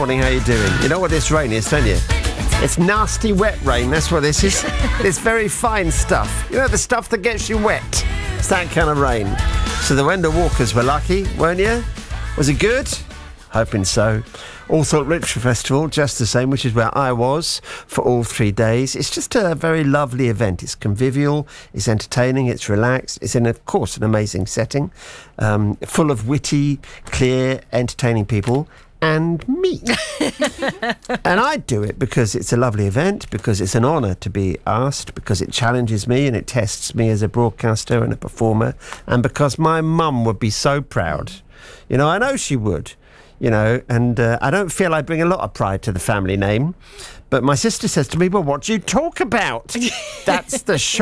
morning, how you doing? You know what this rain is, don't you? It's nasty wet rain, that's what this is. It's very fine stuff. You know, the stuff that gets you wet. It's that kind of rain. So the Wendell Walkers were lucky, weren't you? Was it good? Hoping so. Allthorpe Literature Festival, just the same, which is where I was for all 3 days. It's just a very lovely event. It's convivial, it's entertaining, it's relaxed. It's in, of course, an amazing setting, full of witty, clear, entertaining people. And me. And I do it because it's a lovely event, because it's an honour to be asked, because it challenges me and it tests me as a broadcaster and a performer, and because my mum would be so proud. You know, I know she would. You know, and I don't feel I bring a lot of pride to the family name. But my sister says to me, well, what do you talk about? That's the shock.